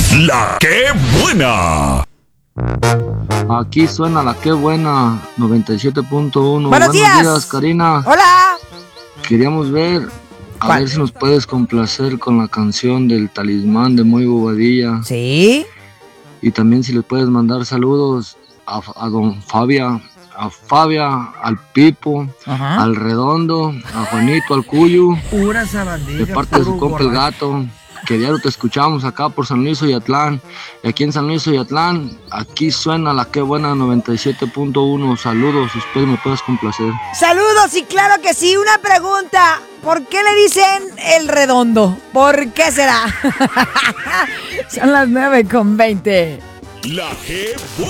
La que buena. Aquí suena la que buena, 97.1. Buenos días, Karina. Hola. Queríamos ver, a ¿Cuál? ver si nos puedes complacer con la canción del Talismán de Moy Bobadilla. Sí. Y también si les puedes mandar saludos a don Fabia, al Pipo, Ajá. al Redondo, a Juanito, al Cuyo, Pura sabandija. de parte de su compa el Gato, que diario te escuchamos acá por San Luis Oyatlán. Y aquí en San Luis Oyatlán, aquí suena la que buena 97.1. Saludos, espero me puedas complacer. Saludos y claro que sí. Una pregunta. ¿Por qué le dicen el Redondo? ¿Por qué será? Son las 9:20. La que buena.